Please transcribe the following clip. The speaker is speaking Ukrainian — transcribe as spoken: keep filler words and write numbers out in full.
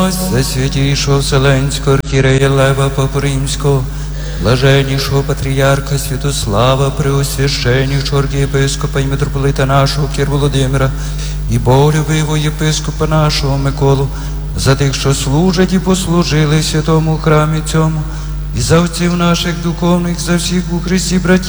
прось за святійшого Вселенського архієрея Лева Папу Римського, блаженнішого патріарха Святослава, преосвященнішого архієпископа і митрополита нашого Кир Володимира, і боголюбивого єпископа нашого Миколу, за тих, що служать і послужили в святому храмі цьому, і за отців наших духовних, за всіх у Христі братів,